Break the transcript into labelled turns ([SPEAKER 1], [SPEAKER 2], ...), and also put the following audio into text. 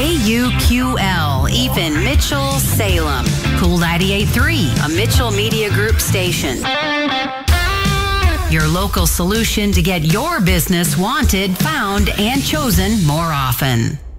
[SPEAKER 1] KUQL, even Mitchell, Salem. Cool 98.3, a Mitchell Media Group station. Your local solution to get your business wanted, found, and chosen more often.